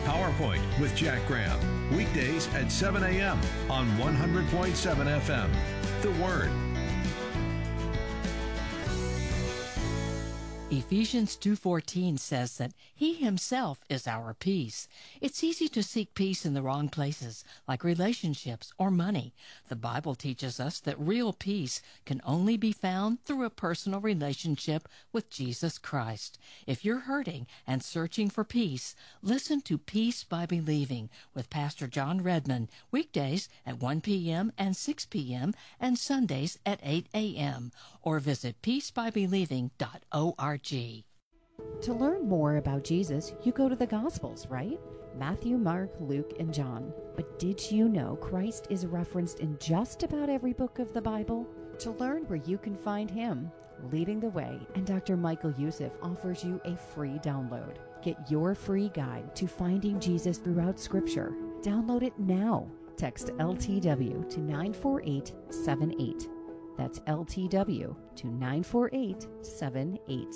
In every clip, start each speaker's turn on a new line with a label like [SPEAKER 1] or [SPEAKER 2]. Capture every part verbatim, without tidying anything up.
[SPEAKER 1] PowerPoint with Jack Graham. Weekdays at seven a.m. on one hundred point seven F M. The Word.
[SPEAKER 2] Ephesians two fourteen says that He Himself is our peace. It's easy to seek peace in the wrong places, like relationships or money. The Bible teaches us that real peace can only be found through a personal relationship with Jesus Christ. If you're hurting and searching for peace, listen to Peace by Believing with Pastor John Redmond, weekdays at one p.m. and six p.m. and Sundays at eight a.m. or visit peace by believing dot org.
[SPEAKER 3] To learn more about Jesus, you go to the Gospels, right? Matthew, Mark, Luke, and John. But did you know Christ is referenced in just about every book of the Bible? To learn where you can find Him, Leading the Way, and Doctor Michael Youssef offers you a free download. Get your free guide to finding Jesus throughout Scripture. Download it now. Text L T W to nine four eight seven eight. That's L T W to nine four eight seven eight.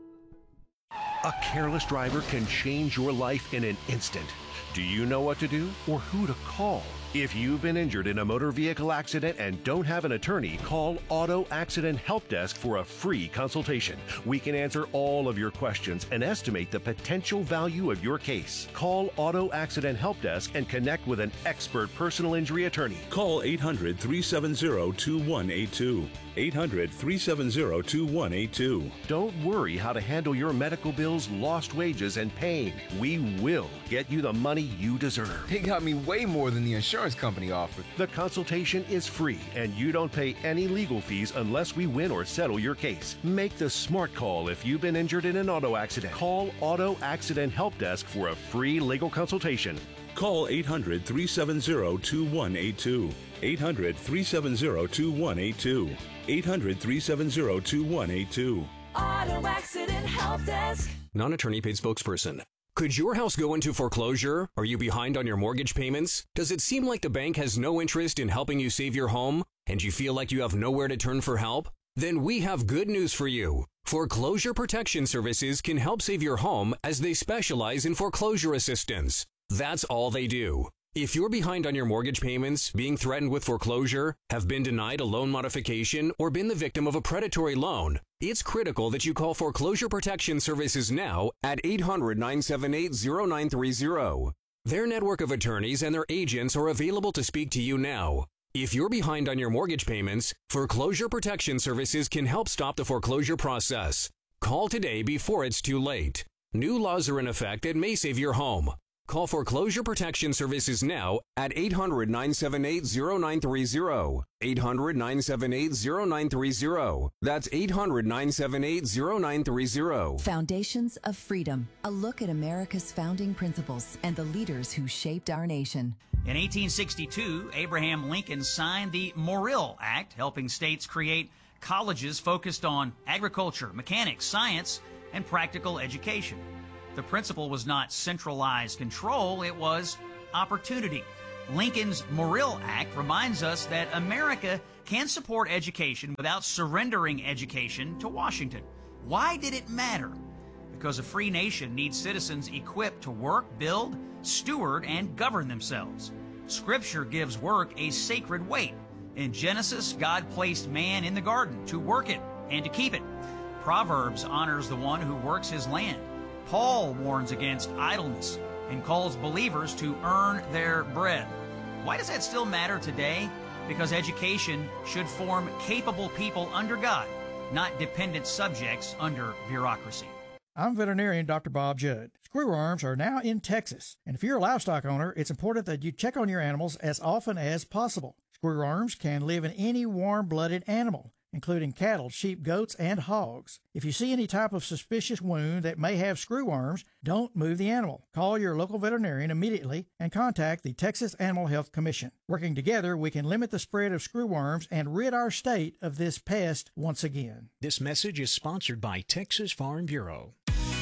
[SPEAKER 4] A careless driver can change your life in an instant. Do you know what to do or who to call? If you've been injured in a motor vehicle accident and don't have an attorney, call Auto Accident Help Desk for a free consultation. We can answer all of your questions and estimate the potential value of your case. Call Auto Accident Help Desk and connect with an expert personal injury attorney.
[SPEAKER 5] Call eight hundred, three seven zero, two one eight two. eight hundred, three seven zero, two one eight two.
[SPEAKER 4] Don't worry how to handle your medical bills, lost wages, and pain. We will get you the money you deserve.
[SPEAKER 6] They got me way more than the insurance company offered.
[SPEAKER 4] The consultation is free, and you don't pay any legal fees unless we win or settle your case. Make the smart call if you've been injured in an auto accident. Call Auto Accident Help Desk for a free legal consultation.
[SPEAKER 5] Call eight hundred, three seven zero, two one eight two. eight hundred, three seven zero, two one eight two. eight hundred, three seven zero, two one eight two.
[SPEAKER 7] Auto Accident Help Desk.
[SPEAKER 8] Non-attorney paid spokesperson. Could your house go into foreclosure? Are you behind on your mortgage payments? Does it seem like the bank has no interest in helping you save your home? And you feel like you have nowhere to turn for help? Then we have good news for you. Foreclosure Protection Services can help save your home as they specialize in foreclosure assistance. That's all they do. If you're behind on your mortgage payments, being threatened with foreclosure, have been denied a loan modification, or been the victim of a predatory loan, it's critical that you call Foreclosure Protection Services now at eight hundred, nine seven eight, zero nine three zero. Their network of attorneys and their agents are available to speak to you now. If you're behind on your mortgage payments, Foreclosure Protection Services can help stop the foreclosure process. Call today before it's too late. New laws are in effect that may save your home. Call Foreclosure Protection Services now at eight hundred, nine seven eight, zero nine three zero. eight hundred, nine seven eight, zero nine three zero. That's eight hundred, nine seven eight, zero nine three zero.
[SPEAKER 9] Foundations of Freedom. A look at America's founding principles and the leaders who shaped our nation.
[SPEAKER 10] In eighteen sixty-two, Abraham Lincoln signed the Morrill Act, helping states create colleges focused on agriculture, mechanics, science, and practical education. The principle was not centralized control, it was opportunity. Lincoln's Morrill Act reminds us that America can support education without surrendering education to Washington. Why did it matter? Because a free nation needs citizens equipped to work, build, steward, and govern themselves. Scripture gives work a sacred weight. In Genesis, God placed man in the garden to work it and to keep it. Proverbs honors the one who works his land. Paul warns against idleness and calls believers to earn their bread. Why does that still matter today? Because education should form capable people under God, not dependent subjects under bureaucracy.
[SPEAKER 11] I'm veterinarian Doctor Bob Judd. Screwworms are now in Texas, and if you're a livestock owner, it's important that you check on your animals as often as possible. Screwworms can live in any warm-blooded animal, including cattle, sheep, goats, and hogs. If you see any type of suspicious wound that may have screwworms, don't move the animal. Call your local veterinarian immediately and contact the Texas Animal Health Commission. Working together, we can limit the spread of screwworms and rid our state of this pest once again.
[SPEAKER 12] This message is sponsored by Texas Farm Bureau.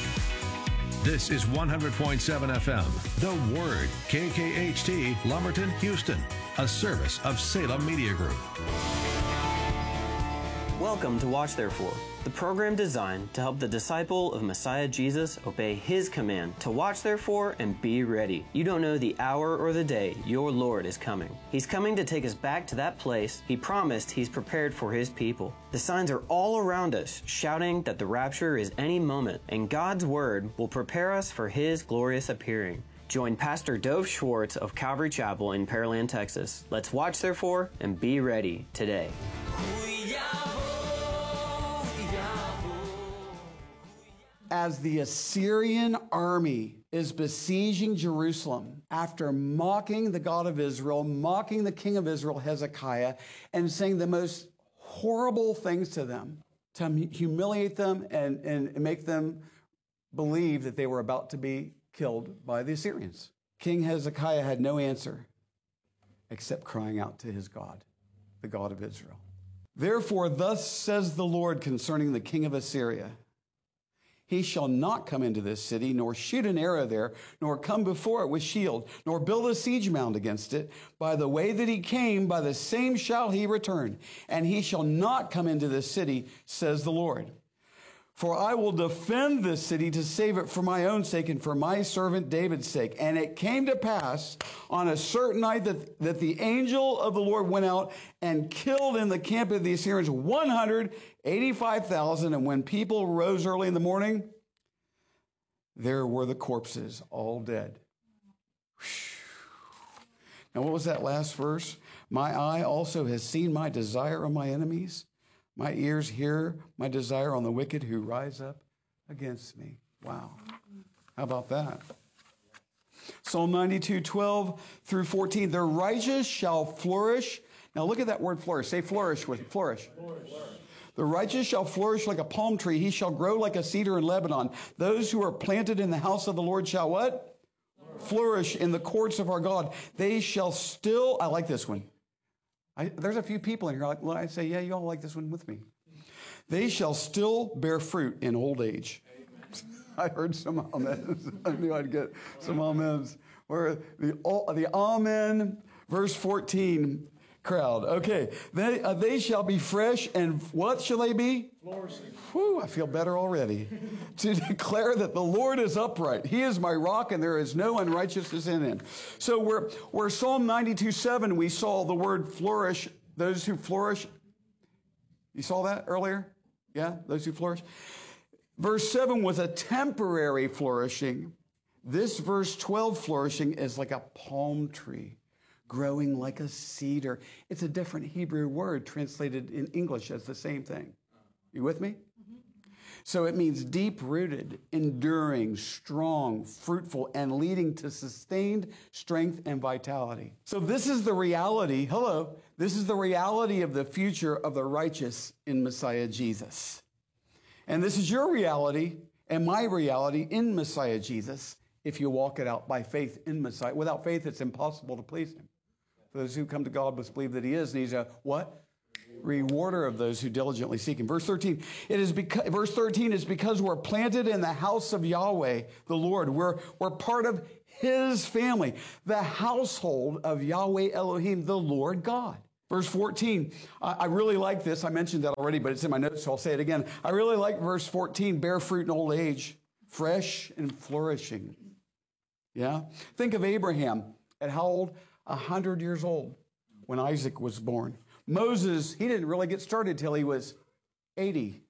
[SPEAKER 1] This is one hundred point seven F M, The Word, K K H T, Lumberton, Houston, a service of Salem Media Group.
[SPEAKER 13] Welcome to Watch Therefore, the program designed to help the disciple of Messiah Jesus obey His command to watch therefore and be ready. You don't know the hour or the day your Lord is coming. He's coming to take us back to that place He promised He's prepared for His people. The signs are all around us, shouting that the rapture is any moment, and God's Word will prepare us for His glorious appearing. Join Pastor Dove Schwartz of Calvary Chapel in Pearland, Texas. Let's watch therefore and be ready today.
[SPEAKER 14] As the Assyrian army is besieging Jerusalem after mocking the God of Israel, mocking the king of Israel, Hezekiah, and saying the most horrible things to them, to humiliate them and, and make them believe that they were about to be killed by the Assyrians. King Hezekiah had no answer except crying out to his God, the God of Israel. Therefore, thus says the Lord concerning the king of Assyria, he shall not come into this city, nor shoot an arrow there, nor come before it with shield, nor build a siege mound against it. By the way that he came, by the same shall he return. And he shall not come into this city, says the Lord. For I will defend this city to save it for my own sake and for my servant David's sake. And it came to pass on a certain night that, that the angel of the Lord went out and killed in the camp of the Assyrians one hundred eighty-five thousand. And when people rose early in the morning, there were the corpses, all dead. Now, what was that last verse? My eye also has seen my desire on my enemies. My ears hear my desire on the wicked who rise up against me. Wow. How about that? Psalm ninety-two, twelve through fourteen. The righteous shall flourish. Now look at that word flourish. Say flourish with flourish. Flourish. The righteous shall flourish like a palm tree. He shall grow like a cedar in Lebanon. Those who are planted in the house of the Lord shall what? Flourish, flourish in the courts of our God. They shall still, I like this one. I, there's a few people in here, like, well, I say, yeah, you all like this one with me. They shall still bear fruit in old age. Amen. I heard some amens. I knew I'd get some amens. Where the, the amen, verse fourteen crowd. Okay, they, uh, they shall be fresh, and what shall they be? Flourishing. Whew, I feel better already. To declare that the Lord is upright. He is my rock, and there is no unrighteousness in him. So where, where Psalm ninety-two, seven, we saw the word flourish, those who flourish. You saw that earlier? Yeah, those who flourish. Verse seven was a temporary flourishing. This verse twelve flourishing is like a palm tree, growing like a cedar. It's a different Hebrew word translated in English as the same thing. You with me? Mm-hmm. So it means deep-rooted, enduring, strong, fruitful, and leading to sustained strength and vitality. So this is the reality, hello, this is the reality of the future of the righteous in Messiah Jesus. And this is your reality and my reality in Messiah Jesus if you walk it out by faith in Messiah. Without faith, it's impossible to please him. For those who come to God must believe that he is, and he's a what? Rewarder of those who diligently seek him. Verse thirteen, it is because, verse thirteen is because we're planted in the house of Yahweh, the Lord. We're, we're part of his family, the household of Yahweh Elohim, the Lord God. Verse fourteen, I, I really like this. I mentioned that already, but it's in my notes, so I'll say it again. I really like verse fourteen, bear fruit in old age, fresh and flourishing. Yeah? Think of Abraham at how old? A hundred years old when Isaac was born. Moses, he didn't really get started till he was eighty.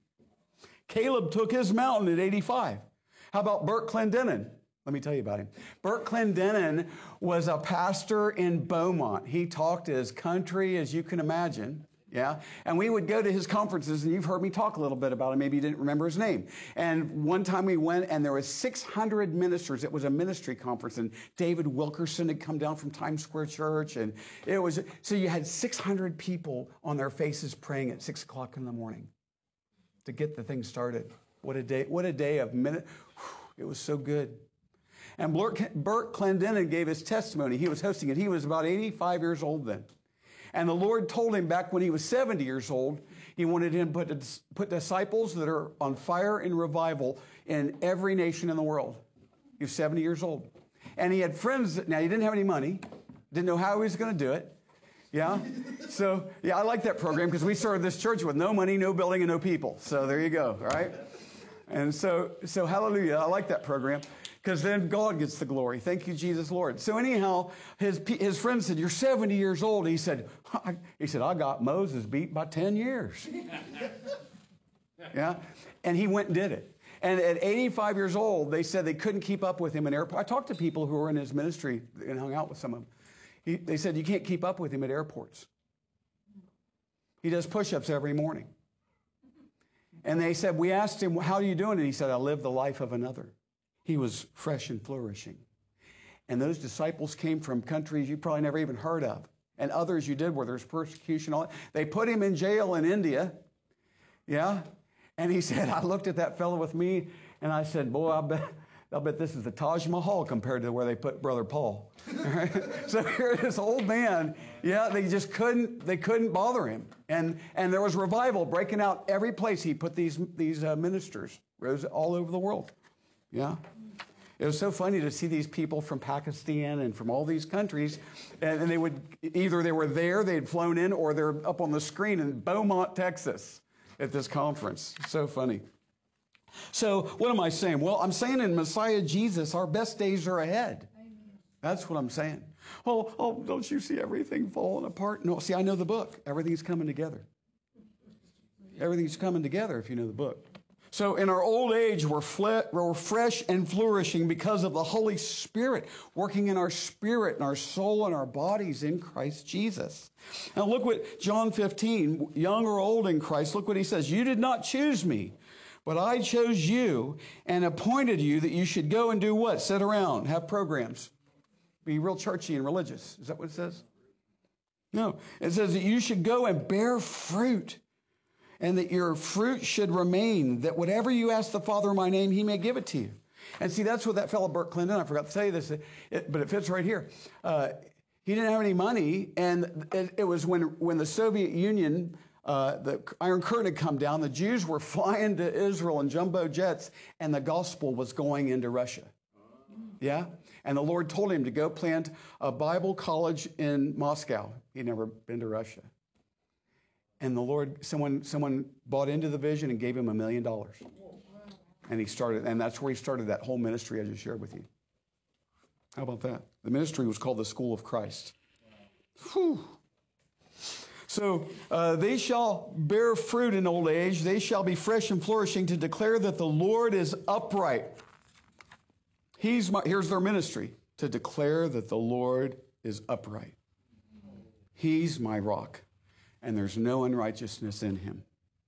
[SPEAKER 14] Caleb took his mountain at eighty-five. How about Bert Clendenin? Let me tell you about him. Bert Clendenin was a pastor in Beaumont. He talked as country as you can imagine. Yeah. And we would go to his conferences, and you've heard me talk a little bit about him. Maybe you didn't remember his name. And one time we went, and there was six hundred ministers. It was a ministry conference, and David Wilkerson had come down from Times Square Church. And it was, so you had six hundred people on their faces praying at six o'clock in the morning to get the thing started. What a day, what a day of minute. It was so good. And Bert Clendenin gave his testimony. He was hosting it. He was about eighty-five years old then. And the Lord told him back when he was seventy years old, he wanted him to put, put disciples that are on fire and revival in every nation in the world. He was seventy years old. And he had friends that, now he didn't have any money, didn't know how he was going to do it. Yeah? So, yeah, I like that program because we started this church with no money, no building, and no people. So there you go, right? And so, so hallelujah, I like that program because then God gets the glory. Thank you, Jesus, Lord. So anyhow, his his friend said, you're seventy years old. He said, I, he said, I got Moses beat by ten years. Yeah? And he went and did it. And at eighty-five years old, they said they couldn't keep up with him in airports. I talked to people who were in his ministry and hung out with some of them. He, they said you can't keep up with him at airports. He does push-ups every morning. And they said, we asked him, how are you doing? And he said, I live the life of another. He was fresh and flourishing. And those disciples came from countries you probably never even heard of. And others you did where there's persecution. They put him in jail in India. Yeah. And he said, I looked at that fellow with me and I said, boy, I bet, I bet this is the Taj Mahal compared to where they put Brother Paul. So here this old man, yeah, they just couldn't, they couldn't bother him. And and there was revival breaking out every place he put these, these uh, ministers, rose all over the world. Yeah. It was so funny to see these people from Pakistan and from all these countries, and, and they would, either they were there, they'd flown in, or they're up on the screen in Beaumont, Texas at this conference. So funny. So what am I saying? Well, I'm saying in Messiah Jesus, our best days are ahead. Amen. That's what I'm saying. Oh, oh, don't you see everything falling apart? No, see, I know the book. Everything's coming together. Everything's coming together if you know the book. So in our old age, we're, fle- we're fresh and flourishing because of the Holy Spirit working in our spirit and our soul and our bodies in Christ Jesus. Now look what John fifteen, young or old in Christ, look what he says. You did not choose me, but I chose you and appointed you that you should go and do what? Sit around, have programs, be real churchy and religious. Is that what it says? No, it says that you should go and bear fruit, and that your fruit should remain, that whatever you ask the Father in my name, he may give it to you. And see, that's what that fellow Burt Clinton, I forgot to tell you this, it, but it fits right here. Uh, he didn't have any money, and it, it was when, when the Soviet Union, uh, the Iron Curtain had come down, the Jews were flying to Israel in jumbo jets, and the gospel was going into Russia. Yeah? And the Lord told him to go plant a Bible college in Moscow. He'd never been to Russia. And the Lord, someone, someone bought into the vision and gave him a million dollars. And he started, and that's where he started that whole ministry I just shared with you. How about that? The ministry was called the School of Christ. Whew. So uh, they shall bear fruit in old age. They shall be fresh and flourishing to declare that the Lord is upright. He's my, here's their ministry, to declare that the Lord is upright. He's my rock, and there's no unrighteousness in him.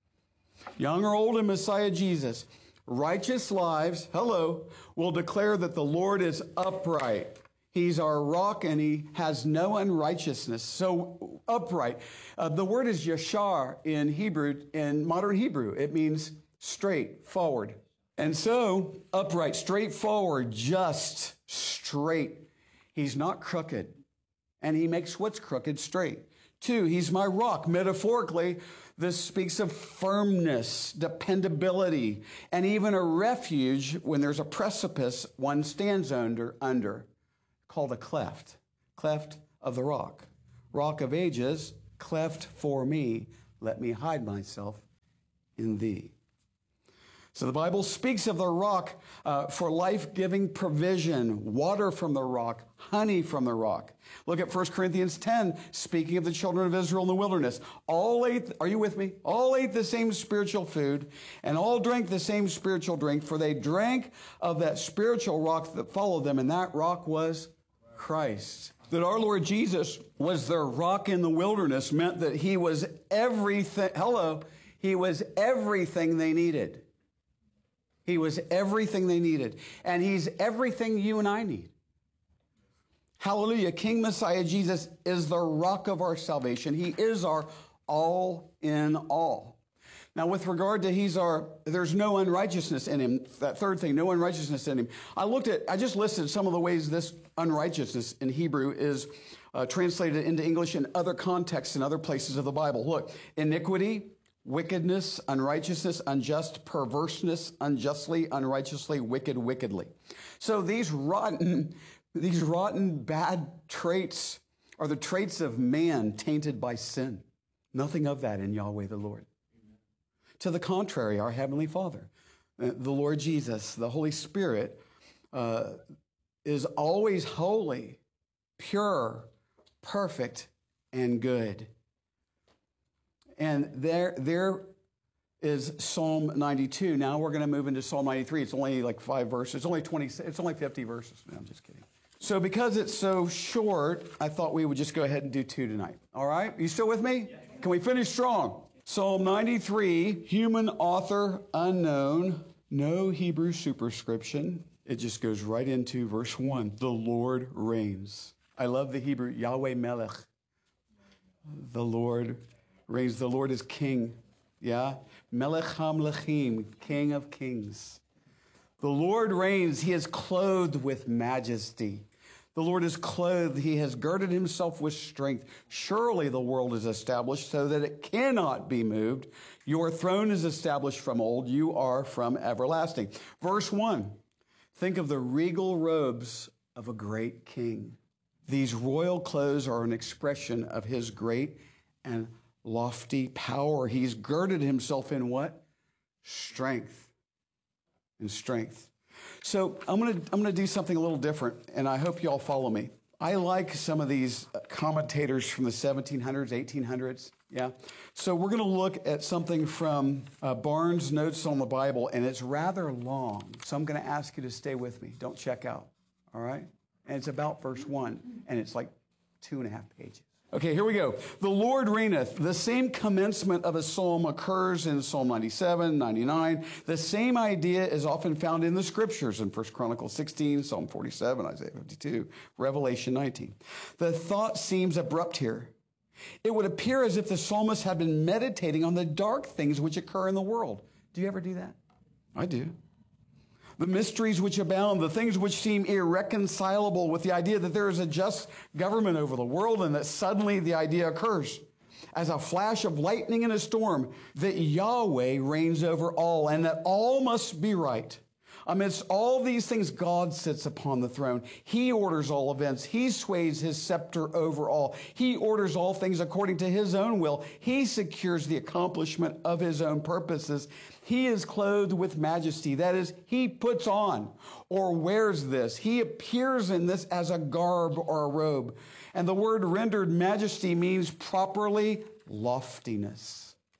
[SPEAKER 14] Young or old in Messiah Jesus, righteous lives, hello, will declare that the Lord is upright. He's our rock, and he has no unrighteousness. So upright. Uh, the word is yashar in Hebrew, in modern Hebrew. It means straight, forward. And so upright, straightforward, just, straight. He's not crooked, and he makes what's crooked straight. Two, he's my rock. Metaphorically, this speaks of firmness, dependability, and even a refuge when there's a precipice one stands under, under, called a cleft. Cleft of the rock. Rock of ages, cleft for me. Let me hide myself in thee. So the Bible speaks of the rock uh, for life-giving provision, water from the rock, honey from the rock. Look at First Corinthians ten, speaking of the children of Israel in the wilderness. All ate, are you with me? All ate the same spiritual food, and all drank the same spiritual drink, for they drank of that spiritual rock that followed them, and that rock was Christ. That our Lord Jesus was their rock in the wilderness meant that he was everything, hello, he was everything they needed. He was everything they needed. And he's everything you and I need. Hallelujah. King Messiah Jesus is the rock of our salvation. He is our all in all. Now, with regard to he's our, there's no unrighteousness in him. That third thing, no unrighteousness in him. I looked at, I just listed some of the ways this unrighteousness in Hebrew is uh, translated into English in other contexts and other places of the Bible. Look, iniquity, wickedness, unrighteousness, unjust, perverseness, unjustly, unrighteously, wicked, wickedly. So these rotten, these rotten bad traits are the traits of man tainted by sin. Nothing of that in Yahweh the Lord. Amen. To the contrary, our Heavenly Father, the Lord Jesus, the Holy Spirit, uh, is always holy, pure, perfect, and good. And there, there is Psalm ninety-two. Now we're going to move into Psalm ninety-three. It's only like five verses. It's only twenty. It's only fifty verses. No, I'm just kidding. So because it's so short, I thought we would just go ahead and do two tonight. All right? You still with me? Yeah. Can we finish strong? Psalm ninety-three, human author unknown, no Hebrew superscription. It just goes right into verse one. The Lord reigns. I love the Hebrew, Yahweh Melech. The Lord reigns. The Lord is king. Yeah? Melech HaMelechim, King of kings. The Lord reigns. He is clothed with majesty. The Lord is clothed. He has girded himself with strength. Surely the world is established so that it cannot be moved. Your throne is established from old. You are from everlasting. Verse one, think of the regal robes of a great king. These royal clothes are an expression of his great and lofty power. He's girded himself in what? Strength. In strength. So I'm going to I'm going to do something a little different, and I hope you all follow me. I like some of these commentators from the seventeen hundreds, eighteen hundreds. Yeah. So we're going to look at something from uh, Barnes' Notes on the Bible, and it's rather long. So I'm going to ask you to stay with me. Don't check out. All right? And it's about verse one, and it's like two and a half pages. Okay, here we go. The Lord reigneth. The same commencement of a psalm occurs in Psalm ninety-seven, ninety-nine. The same idea is often found in the scriptures in First Chronicles sixteen, Psalm forty-seven, Isaiah fifty-two, Revelation nineteen. The thought seems abrupt here. It would appear as if the psalmist had been meditating on the dark things which occur in the world. Do you ever do that? I do. The mysteries which abound, the things which seem irreconcilable with the idea that there is a just government over the world, and that suddenly the idea occurs as a flash of lightning in a storm that Yahweh reigns over all and that all must be right. Amidst all these things, God sits upon the throne. He orders all events. He sways his scepter over all. He orders all things according to his own will. He secures the accomplishment of his own purposes. He is clothed with majesty. That is, he puts on or wears this. He appears in this as a garb or a robe. And the word rendered majesty means properly loftiness,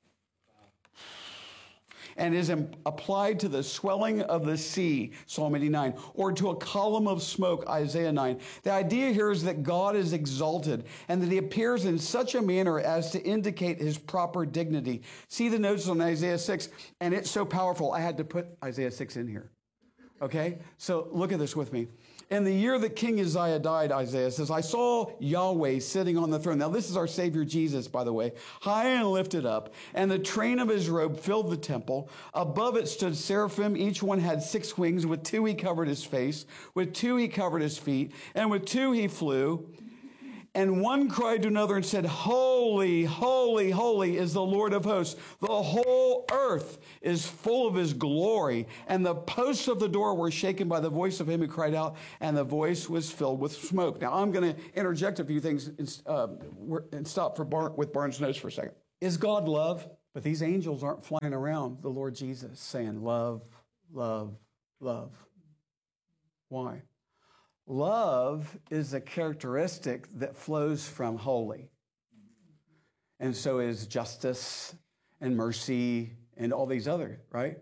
[SPEAKER 14] and is applied to the swelling of the sea, Psalm eighty-nine, or to a column of smoke, Isaiah nine. The idea here is that God is exalted and that he appears in such a manner as to indicate his proper dignity. See the notes on Isaiah six, and it's so powerful. I had to put Isaiah six in here. Okay? So look at this with me. In the year that King Uzziah died, Isaiah says, I saw Yahweh sitting on the throne. Now, this is our Savior Jesus, by the way, high and lifted up, and the train of his robe filled the temple. Above it stood seraphim. Each one had six wings. With two he covered his face. With two he covered his feet. And with two he flew. And one cried to another and said, Holy, holy, holy is the Lord of hosts. The whole earth is full of his glory. And the posts of the door were shaken by the voice of him who cried out, and the voice was filled with smoke. Now, I'm going to interject a few things and, uh, and stop for Bar- with Barnes' Notes for a second. Is God love? But these angels aren't flying around the Lord Jesus saying, love, love, love. Why? Love is a characteristic that flows from holy. And so is justice and mercy and all these other, right?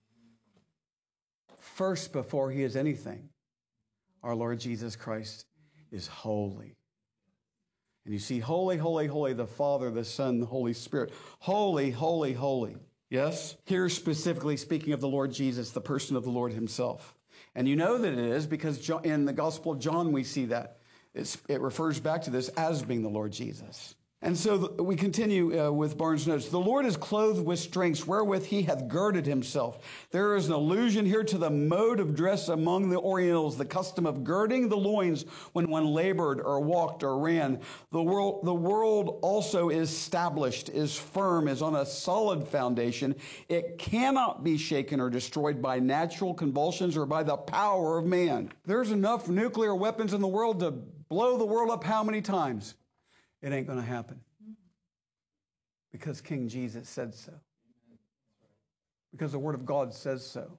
[SPEAKER 14] First, before he is anything, our Lord Jesus Christ is holy. And you see, holy, holy, holy, the Father, the Son, the Holy Spirit. Holy, holy, holy. Yes? Here specifically speaking of the Lord Jesus, the person of the Lord himself. And you know that it is because in the Gospel of John we see that. It's, it refers back to this as being the Lord Jesus. And so the, we continue uh, with Barnes' Notes. The Lord is clothed with strength wherewith he hath girded himself. There is an allusion here to the mode of dress among the Orientals, the custom of girding the loins when one labored or walked or ran. The world, the world also is established, is firm, is on a solid foundation. It cannot be shaken or destroyed by natural convulsions or by the power of man. There's enough nuclear weapons in the world to blow the world up how many times? It ain't going to happen. Because King Jesus said so. Because the Word of God says so.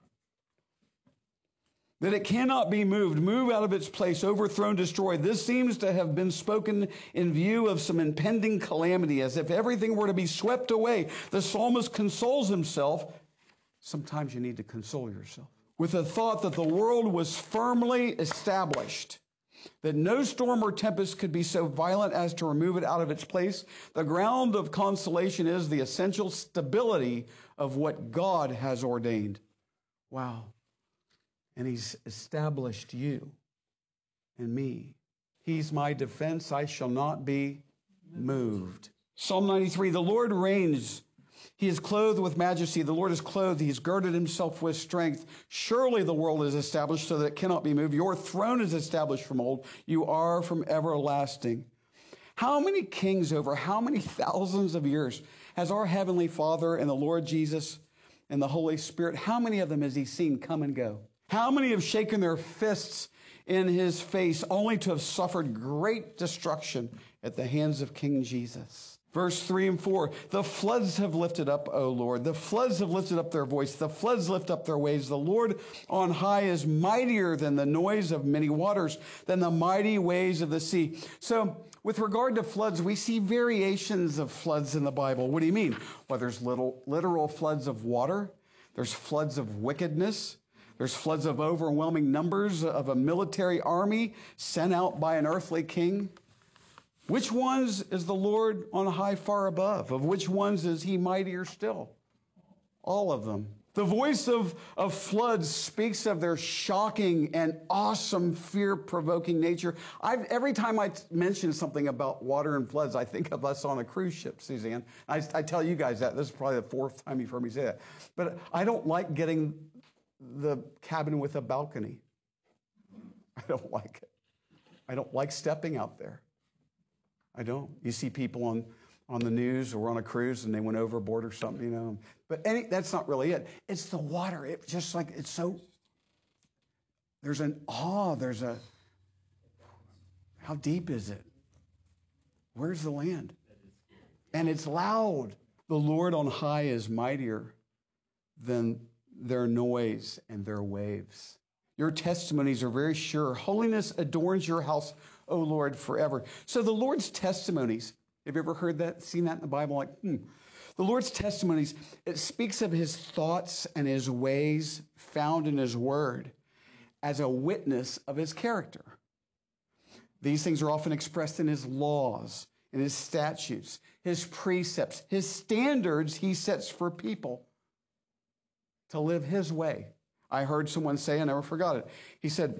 [SPEAKER 14] That it cannot be moved, move out of its place, overthrown, destroyed. This seems to have been spoken in view of some impending calamity, as if everything were to be swept away. The psalmist consoles himself. Sometimes you need to console yourself with the thought that the world was firmly established, that no storm or tempest could be so violent as to remove it out of its place. The ground of consolation is the essential stability of what God has ordained. Wow. And he's established you and me. He's my defense. I shall not be moved. Psalm ninety-three, the Lord reigns. He is clothed with majesty. The Lord is clothed. He's girded himself with strength. Surely the world is established so that it cannot be moved. Your throne is established from old. You are from everlasting. How many kings over how many thousands of years has our Heavenly Father and the Lord Jesus and the Holy Spirit, how many of them has he seen come and go? How many have shaken their fists in his face only to have suffered great destruction at the hands of King Jesus? Verse three and four, the floods have lifted up, O Lord. The floods have lifted up their voice. The floods lift up their waves. The Lord on high is mightier than the noise of many waters, than the mighty waves of the sea. So with regard to floods, we see variations of floods in the Bible. What do you mean? Well, there's little literal floods of water. There's floods of wickedness. There's floods of overwhelming numbers of a military army sent out by an earthly king. Which ones is the Lord on high far above? Of which ones is he mightier still? All of them. The voice of, of floods speaks of their shocking and awesome, fear-provoking nature. I've, every time I t- mention something about water and floods, I think of us on a cruise ship, Suzanne. I, I tell you guys that. This is probably the fourth time you've heard me say that. But I don't like getting the cabin with a balcony. I don't like it. I don't like stepping out there. I don't. You see people on, on the news or on a cruise and they went overboard or something, you know. But any, that's not really it. It's the water. It just like, it's so, there's an awe, there's a, how deep is it? Where's the land? And it's loud. The Lord on high is mightier than their noise and their waves. Your testimonies are very sure. Holiness adorns your house, O Lord, forever. So the Lord's testimonies, have you ever heard that, seen that in the Bible? Like, hmm. The Lord's testimonies, it speaks of his thoughts and his ways found in his word as a witness of his character. These things are often expressed in his laws, in his statutes, his precepts, his standards he sets for people to live his way. I heard someone say, I never forgot it. He said,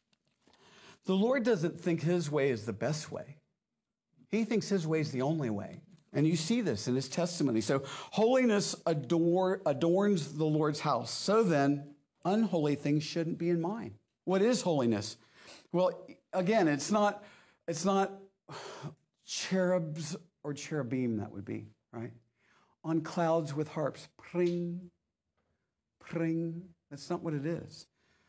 [SPEAKER 14] the Lord doesn't think his way is the best way. He thinks his way is the only way. And you see this in his testimony. So holiness adore, adorns the Lord's house. So then, unholy things shouldn't be in mine. What is holiness? Well, again, it's not, it's not cherubs or cherubim, that would be, right? On clouds with harps. Pring, pring. That's not what it is.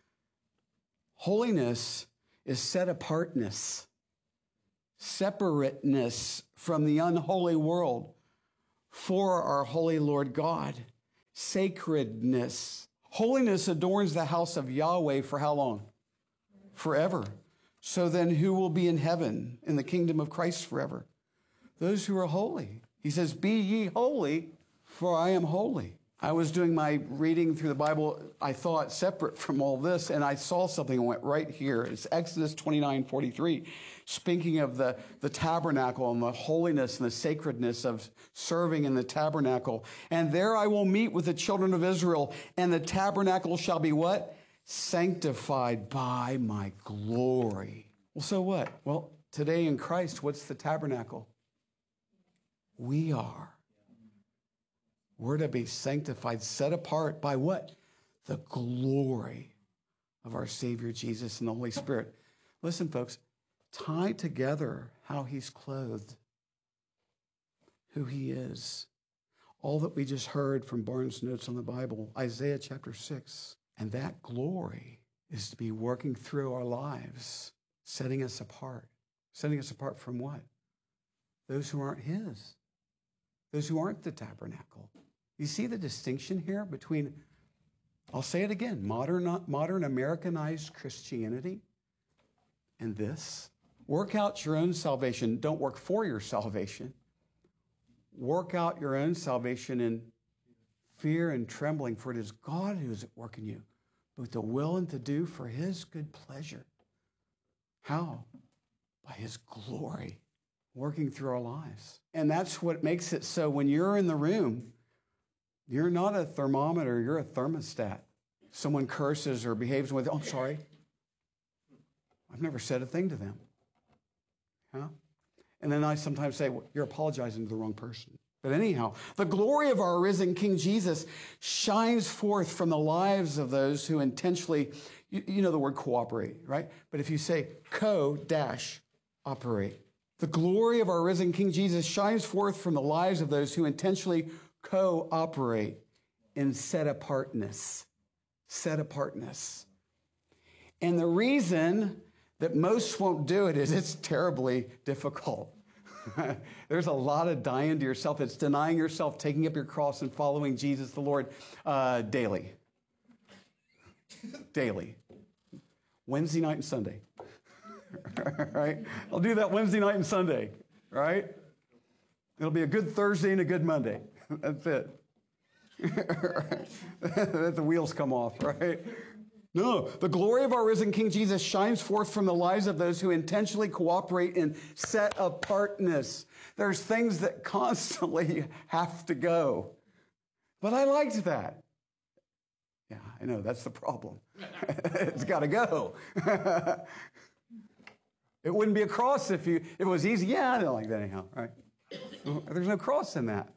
[SPEAKER 14] Holiness is set apartness, separateness from the unholy world for our holy Lord God, sacredness. Holiness adorns the house of Yahweh for how long? Forever. So then who will be in heaven in the kingdom of Christ forever? Those who are holy. He says, be ye holy, for I am holy. I was doing my reading through the Bible, I thought, separate from all this, and I saw something that went right here. It's Exodus twenty-nine forty-three, speaking of the, the tabernacle and the holiness and the sacredness of serving in the tabernacle. And there I will meet with the children of Israel, and the tabernacle shall be what? Sanctified by my glory. Well, so what? Well, today in Christ, what's the tabernacle? We are. We're to be sanctified, set apart by what? The glory of our Savior Jesus and the Holy Spirit. Listen, folks, tie together how he's clothed, who he is. All that we just heard from Barnes' Notes on the Bible, Isaiah chapter six. And that glory is to be working through our lives, setting us apart. Setting us apart from what? those who aren't his, those who aren't the tabernacle. You see the distinction here between, I'll say it again, modern, modern Americanized Christianity and this. Work out your own salvation. Don't work for your salvation. Work out your own salvation in fear and trembling, for it is God who is at work in you, both to will and to do for his good pleasure. How? By his glory working through our lives. And that's what makes it so when you're in the room, you're not a thermometer, you're a thermostat. Someone curses or behaves with, oh, I'm sorry. I've never said a thing to them. Huh? And then I sometimes say, well, you're apologizing to the wrong person. But anyhow, the glory of our risen King Jesus shines forth from the lives of those who intentionally, you, you know the word cooperate, right? But if you say co-operate, the glory of our risen King Jesus shines forth from the lives of those who intentionally cooperate in set-apartness. Set-apartness. And the reason that most won't do it is it's terribly difficult. There's a lot of dying to yourself. It's denying yourself, taking up your cross, and following Jesus the Lord uh, daily. Daily. Wednesday night and Sunday. Right? I'll do that Wednesday night and Sunday. Right? It'll be a good Thursday and a good Monday. That's it. Let the wheels come off, right? No, the glory of our risen King Jesus shines forth from the lives of those who intentionally cooperate in set-apartness. There's things that constantly have to go. But I liked that. Yeah, I know, that's the problem. It's got to go. It wouldn't be a cross if, you, if it was easy. Yeah, I don't like that anyhow, right? There's no cross in that.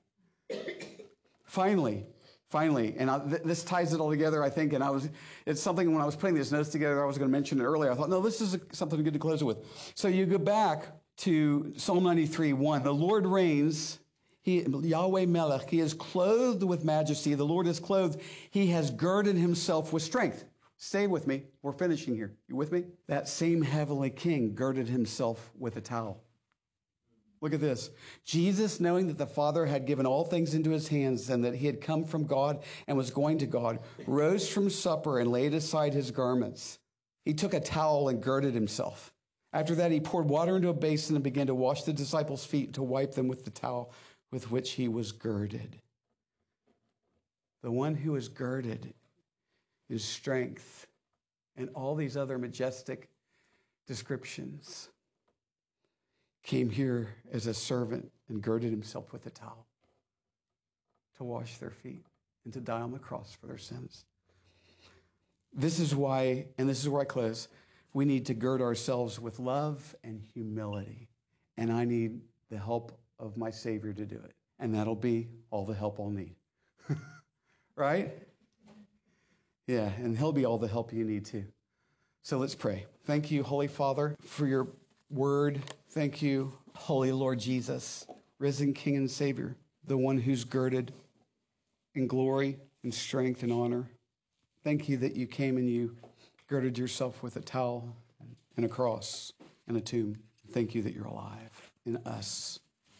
[SPEAKER 14] Finally, Finally, and I, th- this ties it all together, I think, and I was, it's something when I was putting these notes together, I was going to mention it earlier. I thought, no, this is a, something good to close it with. So you go back to Psalm ninety-three, one. The Lord reigns, he, Yahweh Melech, he is clothed with majesty. The Lord is clothed. He has girded himself with strength. Stay with me. We're finishing here. You with me? That same heavenly king girded himself with a towel. Look at this. Jesus, knowing that the Father had given all things into his hands and that he had come from God and was going to God, rose from supper and laid aside his garments. He took a towel and girded himself. After that, he poured water into a basin and began to wash the disciples' feet, to wipe them with the towel with which he was girded. The one who is girded in strength and all these other majestic descriptions came here as a servant and girded himself with a towel to wash their feet and to die on the cross for their sins. This is why, and this is where I close, we need to gird ourselves with love and humility. And I need the help of my Savior to do it. And that'll be all the help I'll need. Right? Yeah, and he'll be all the help you need too. So let's pray. Thank you, Holy Father, for your word. Thank you, Holy Lord Jesus, risen King and Savior, the one who's girded in glory and strength and honor. Thank you that you came and you girded yourself with a towel and a cross and a tomb. Thank you that you're alive in us.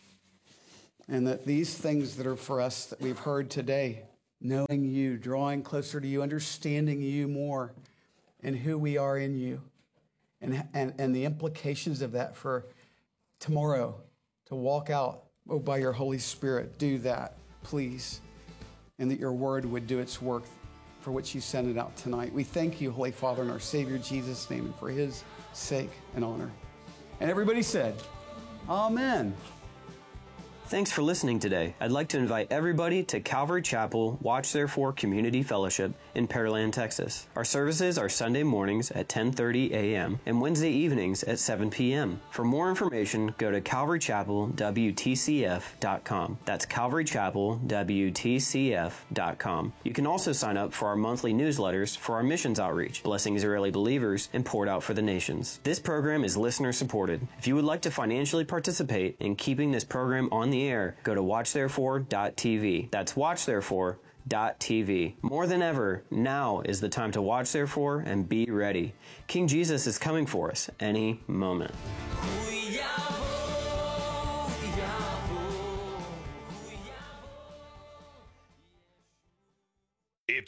[SPEAKER 14] And that these things that are for us that we've heard today, knowing you, drawing closer to you, understanding you more and who we are in you, and, and, and the implications of that for tomorrow to walk out, oh, by your Holy Spirit, do that, please. And that your word would do its work for which you sent it out tonight. We thank you, Holy Father, in our Savior Jesus' name, and for his sake and honor. And everybody said, Amen.
[SPEAKER 13] Thanks for listening today. I'd like to invite everybody to Calvary Chapel Watch Therefore Community Fellowship in Pearland, Texas. Our services are Sunday mornings at ten thirty a.m. and Wednesday evenings at seven p.m. For more information, go to calvary chapel w t c f dot com. That's calvary chapel w t c f dot com. You can also sign up for our monthly newsletters for our missions outreach, Blessing Israeli Believers, and Poured Out for the Nations. This program is listener supported. If you would like to financially participate in keeping this program on the air, go to watch therefore dot t v. That's watch therefore dot t v. More than ever, now is the time to watch therefore and be ready. King Jesus is coming for us any moment.
[SPEAKER 7] Yahweh,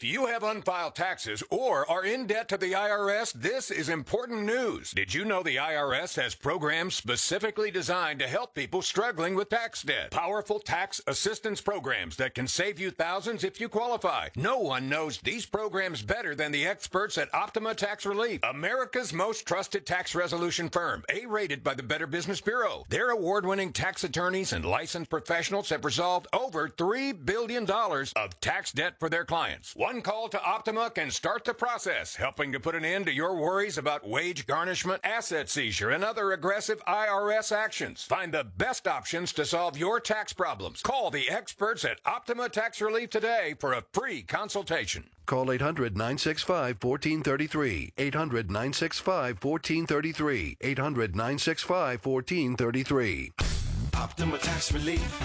[SPEAKER 15] If you have unfiled taxes or are in debt to the I R S, this is important news. Did you know the I R S has programs specifically designed to help people struggling with tax debt? Powerful tax assistance programs that can save you thousands if you qualify. No one knows these programs better than the experts at Optima Tax Relief, America's most trusted tax resolution firm, A-rated by the Better Business Bureau. Their award-winning tax attorneys and licensed professionals have resolved over three billion dollars of tax debt for their clients. One call to Optima can start the process, helping to put an end to your worries about wage garnishment, asset seizure, and other aggressive I R S actions. Find the best options to solve your tax problems. Call the experts at Optima Tax Relief today for a free consultation.
[SPEAKER 4] Call eight hundred, nine six five, one four three three. eight hundred, nine six five, one four three three. eight hundred, nine six five, one four three three.
[SPEAKER 16] Optima Tax Relief.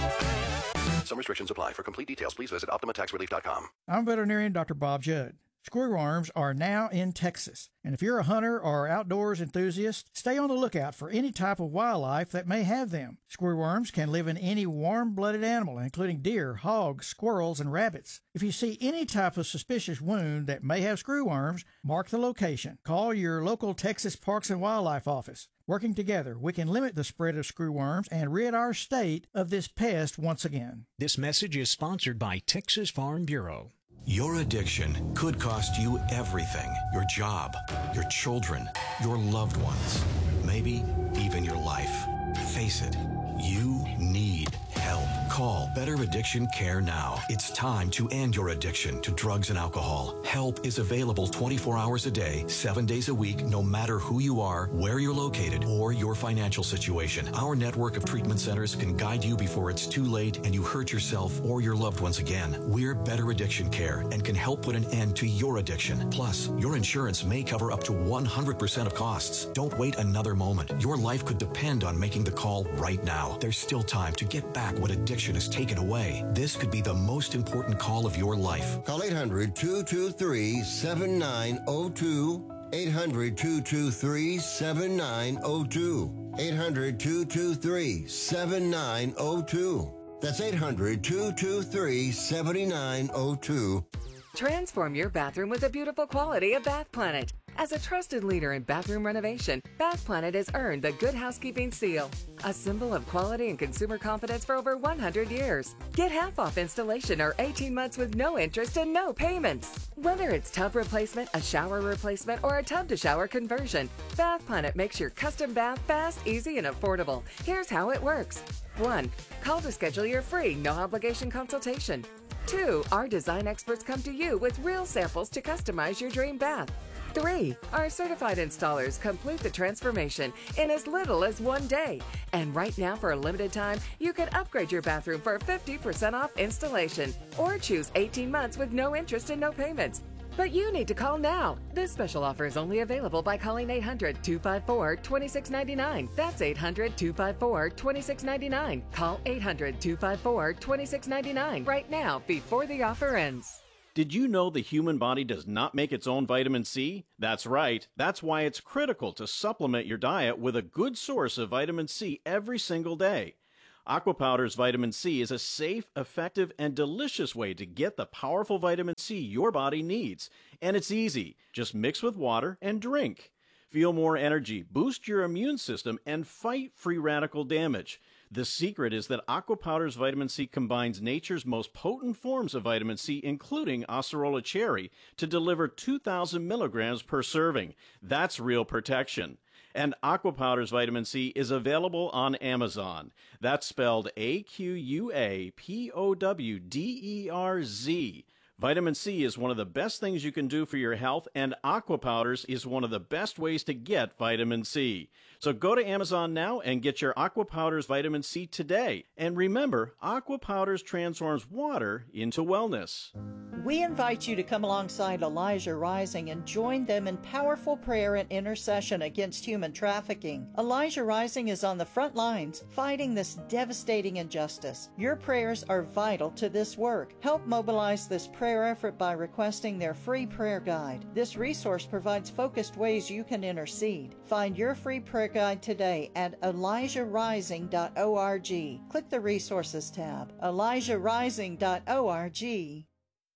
[SPEAKER 4] Some restrictions apply. For complete details, please visit optima tax relief dot com.
[SPEAKER 11] I'm veterinarian Doctor Bob Judd. Screwworms are now in Texas, and if you're a hunter or outdoors enthusiast, stay on the lookout for any type of wildlife that may have them. Screwworms can live in any warm-blooded animal, including deer, hogs, squirrels, and rabbits. If you see any type of suspicious wound that may have screwworms, mark the location. Call your local Texas Parks and Wildlife office. Working together, we can limit the spread of screwworms and rid our state of this pest once again.
[SPEAKER 12] This message is sponsored by Texas Farm Bureau.
[SPEAKER 16] Your addiction could cost you everything. Your job, your children, your loved ones, maybe even your life. Face it, you need help. Call Better Addiction Care now. It's time to end your addiction to drugs and alcohol. Help is available twenty-four hours a day, seven days a week, no matter who you are, where you're located, or your financial situation. Our network of treatment centers can guide you before it's too late and you hurt yourself or your loved ones again. We're Better Addiction Care and can help put an end to your addiction. Plus, your insurance may cover up to one hundred percent of costs. Don't wait another moment. Your life could depend on making the call right now. There's still time to get back what addiction is taken away. This could be the most important call of your life.
[SPEAKER 17] Call eight hundred, two two three, seven nine zero two. eight hundred, two two three, seven nine zero two. eight hundred, two two three, seven nine zero two. That's eight hundred, two two three, seven nine zero two.
[SPEAKER 18] Transform your bathroom with the beautiful quality of Bath Planet. As a trusted leader in bathroom renovation, Bath Planet has earned the Good Housekeeping seal, a symbol of quality and consumer confidence for over one hundred years. Get half off installation or eighteen months with no interest and no payments. Whether it's tub replacement, a shower replacement, or a tub-to-shower conversion, Bath Planet makes your custom bath fast, easy, and affordable. Here's how it works. one. Call to schedule your free, no-obligation consultation. two. Our design experts come to you with real samples to customize your dream bath. Three, our certified installers complete the transformation in as little as one day. And right now, for a limited time, you can upgrade your bathroom for fifty percent off installation or choose eighteen months with no interest and no payments. But you need to call now. This special offer is only available by calling eight hundred, two five four, two six nine nine. That's eight hundred, two five four, two six nine nine. Call eight hundred, two five four, two six nine nine right now before the offer ends.
[SPEAKER 19] Did you know the human body does not make its own vitamin C? That's right. That's why it's critical to supplement your diet with a good source of vitamin C every single day. Aqua Powder's vitamin C is a safe, effective, and delicious way to get the powerful vitamin C your body needs. And it's easy. Just mix with water and drink. Feel more energy, boost your immune system, and fight free radical damage. The secret is that Aqua Powder's vitamin C combines nature's most potent forms of vitamin C, including Acerola cherry, to deliver two thousand milligrams per serving. That's real protection. And Aqua Powder's vitamin C is available on Amazon. That's spelled A Q U A P O W D E R Z. Vitamin C is one of the best things you can do for your health, and Aqua Powders is one of the best ways to get vitamin C. So go to Amazon now and get your Aqua Powders vitamin C today. And remember, Aqua Powders transforms water into wellness.
[SPEAKER 20] We invite you to come alongside Elijah Rising and join them in powerful prayer and intercession against human trafficking. Elijah Rising is on the front lines fighting this devastating injustice. Your prayers are vital to this work. Help mobilize this prayer effort by requesting their free prayer guide. This resource provides focused ways you can intercede. Find your free prayer guide today at elijah rising dot org. Click the resources tab. elijah rising dot org.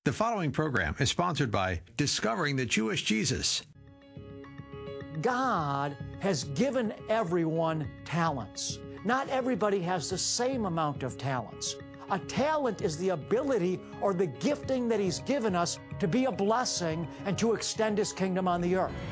[SPEAKER 1] The following program is sponsored by Discovering the Jewish Jesus.
[SPEAKER 21] God has given everyone talents. Not everybody has the same amount of talents. A talent is the ability or the gifting that He's given us to be a blessing and to extend His kingdom on the earth.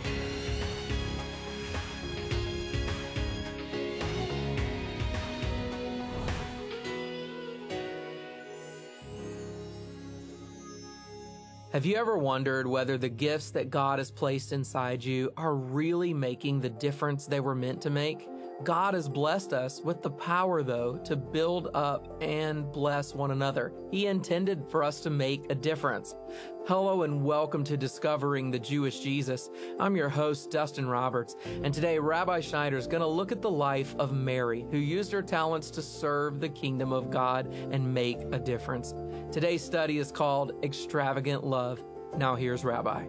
[SPEAKER 22] Have you ever wondered whether the gifts that God has placed inside you are really making the difference they were meant to make? God has blessed us with the power, though, to build up and bless one another. He intended for us to make a difference. Hello and welcome to Discovering the Jewish Jesus. I'm your host, Dustin Roberts, and today Rabbi Schneider is going to look at the life of Mary, who used her talents to serve the kingdom of God and make a difference. Today's study is called Extravagant Love. Now here's Rabbi.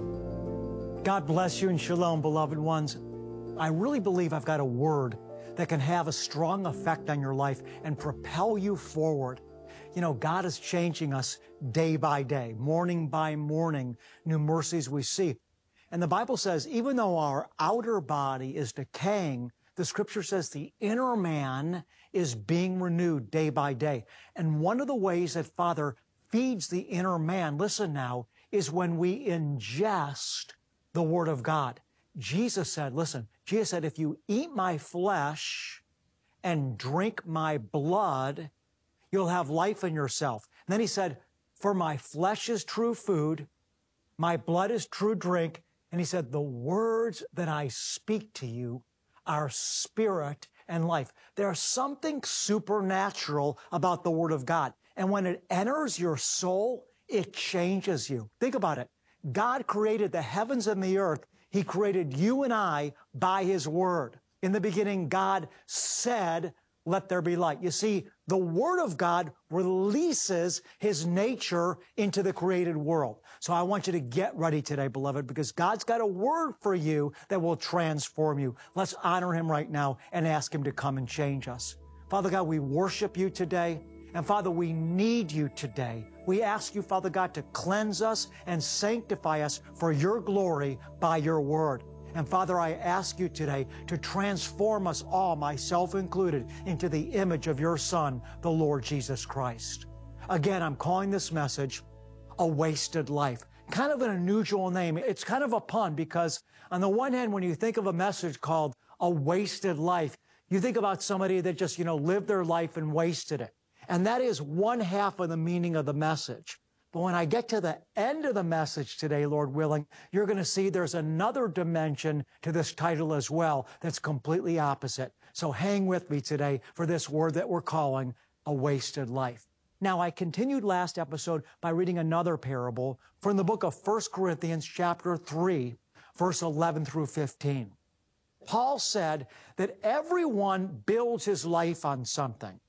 [SPEAKER 21] God bless you and shalom, beloved ones. I really believe I've got a word that can have a strong effect on your life and propel you forward. You know, God is changing us day by day, morning by morning, new mercies we see. And the Bible says, even though our outer body is decaying, the Scripture says the inner man is being renewed day by day. And one of the ways that Father feeds the inner man, listen now, is when we ingest the Word of God. Jesus said, listen, Jesus said, if you eat my flesh and drink my blood, you'll have life in yourself. And then he said, for my flesh is true food, my blood is true drink. And he said, the words that I speak to you are spirit and life. There's something supernatural about the Word of God. And when it enters your soul, it changes you. Think about it. God created the heavens and the earth. He created you and I by His Word. In the beginning, God said, let there be light. You see, the Word of God releases His nature into the created world. So I want you to get ready today, beloved, because God's got a word for you that will transform you. Let's honor Him right now and ask Him to come and change us. Father God, we worship You today. And Father, we need You today. We ask You, Father God, to cleanse us and sanctify us for Your glory by Your word. And Father, I ask You today to transform us all, myself included, into the image of Your Son, the Lord Jesus Christ. Again, I'm calling this message A Wasted Life. Kind of an unusual name. It's kind of a pun because on the one hand, when you think of a message called A Wasted Life, you think about somebody that just, you know, lived their life and wasted it. And that is one half of the meaning of the message. But when I get to the end of the message today, Lord willing, you're going to see there's another dimension to this title as well that's completely opposite. So hang with me today for this word that we're calling A Wasted Life. Now, I continued last episode by reading another parable from the book of First Corinthians chapter three, verse eleven through fifteen. Paul said that everyone builds his life on something.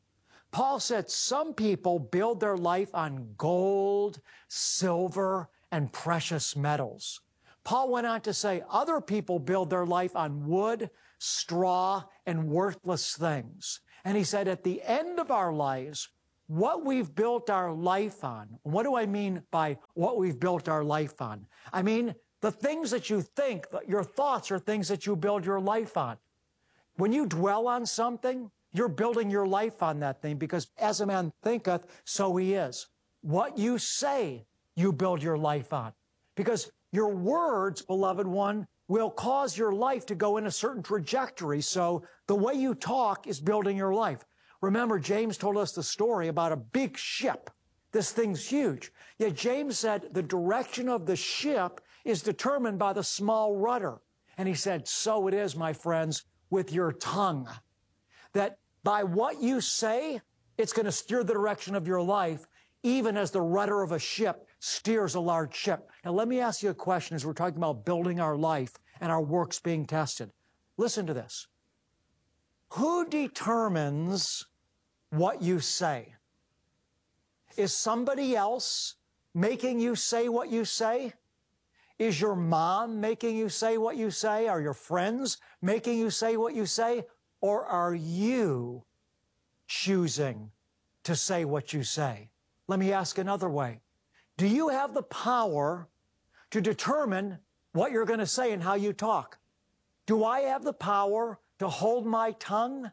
[SPEAKER 21] Paul said some people build their life on gold, silver, and precious metals. Paul went on to say other people build their life on wood, straw, and worthless things. And he said at the end of our lives, what we've built our life on, what do I mean by what we've built our life on? I mean, the things that you think, your thoughts are things that you build your life on. When you dwell on something, you're building your life on that thing because as a man thinketh, so he is. What you say, you build your life on. Because your words, beloved one, will cause your life to go in a certain trajectory. So the way you talk is building your life. Remember, James told us the story about a big ship. This thing's huge. Yet James said the direction of the ship is determined by the small rudder. And he said, so it is, my friends, with your tongue. That by what you say, it's going to steer the direction of your life, even as the rudder of a ship steers a large ship. Now, let me ask you a question as we're talking about building our life and our works being tested. Listen to this. Who determines what you say? Is somebody else making you say what you say? Is your mom making you say what you say? Are your friends making you say what you say? Or are you choosing to say what you say? Let me ask another way. Do you have the power to determine what you're going to say and how you talk? Do I have the power to hold my tongue?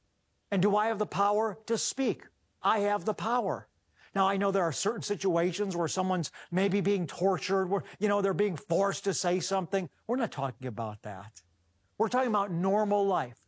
[SPEAKER 21] And do I have the power to speak? I have the power. Now, I know there are certain situations where someone's maybe being tortured, where, you know, they're being forced to say something. We're not talking about that. We're talking about normal life.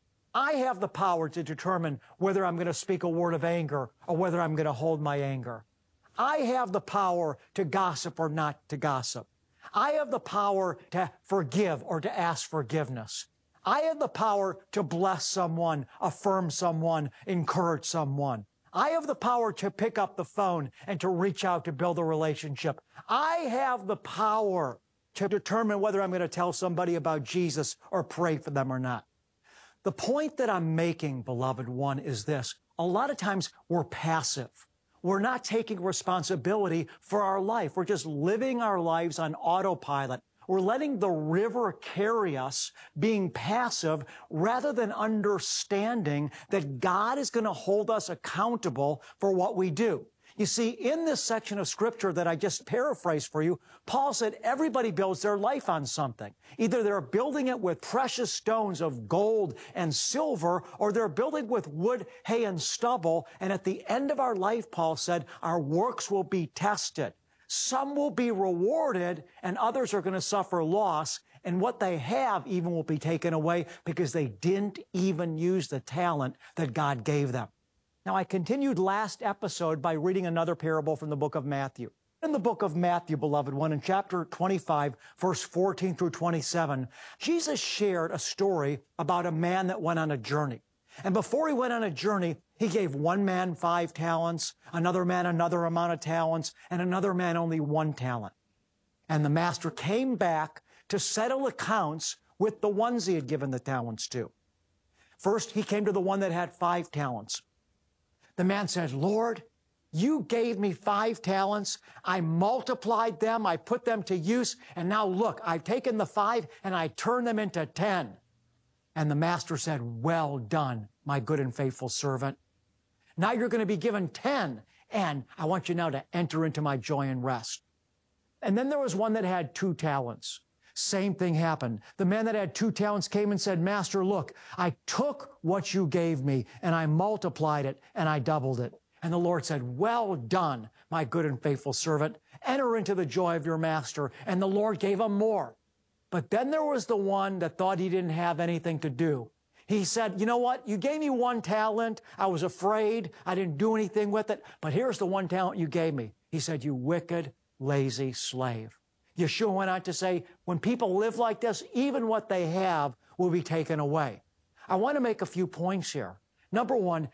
[SPEAKER 21] I have the power to determine whether I'm going to speak a word of anger or whether I'm going to hold my anger. I have the power to gossip or not to gossip. I have the power to forgive or to ask forgiveness. I have the power to bless someone, affirm someone, encourage someone. I have the power to pick up the phone and to reach out to build a relationship. I have the power to determine whether I'm going to tell somebody about Jesus or pray for them or not. The point that I'm making, beloved one, is this. A lot of times we're passive. We're not taking responsibility for our life. We're just living our lives on autopilot. We're letting the river carry us, being passive, rather than understanding that God is going to hold us accountable for what we do. You see, in this section of Scripture that I just paraphrased for you, Paul said everybody builds their life on something. Either they're building it with precious stones of gold and silver, or they're building with wood, hay, and stubble. And at the end of our life, Paul said, our works will be tested. Some will be rewarded, and others are going to suffer loss. And what they have even will be taken away because they didn't even use the talent that God gave them. Now, I continued last episode by reading another parable from the book of Matthew. In the book of Matthew, beloved one, in chapter twenty-five, verse fourteen through twenty-seven, Jesus shared a story about a man that went on a journey. And before he went on a journey, he gave one man five talents, another man another amount of talents, and another man only one talent. And the master came back to settle accounts with the ones he had given the talents to. First, he came to the one that had five talents. The man said, Lord, you gave me five talents. I multiplied them. I put them to use. And now look, I've taken the five and I turned them into ten. And the master said, well done, my good and faithful servant. Now you're going to be given ten. And I want you now to enter into my joy and rest. And then there was one that had two talents. Same thing happened. The man that had two talents came and said, Master, look, I took what you gave me and I multiplied it and I doubled it. And the Lord said, well done, my good and faithful servant. Enter into the joy of your master. And the Lord gave him more. But then there was the one that thought he didn't have anything to do. He said, you know what? You gave me one talent. I was afraid. I didn't do anything with it. But here's the one talent you gave me. He said, you wicked, lazy slave. Yeshua went on to say, when people live like this, even what they have will be taken away. I want to make a few points here. Number one,